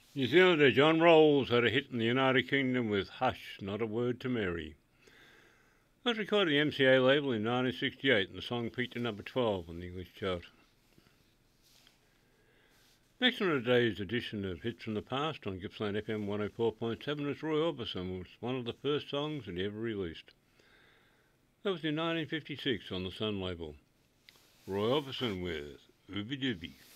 New Zealander John Rolls had a hit in the United Kingdom with Hush, Not a Word to Mary. It was recorded at the MCA label in 1968 and the song peaked at number 12 on the English chart. Next on today's edition of Hits from the Past on Gippsland FM 104.7 is Roy Orbison, which was one of the first songs that he ever released. That was in 1956 on the Sun label. Roy Orbison with Ooby Dooby.